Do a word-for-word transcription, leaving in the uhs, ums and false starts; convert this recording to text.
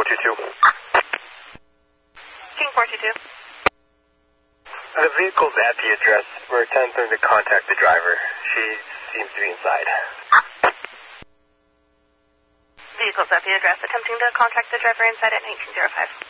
two two. King four two two. The vehicle's at the address. We're attempting to contact the driver. She seems to be inside. Vehicle's at the address, attempting to contact the driver inside at nineteen oh five.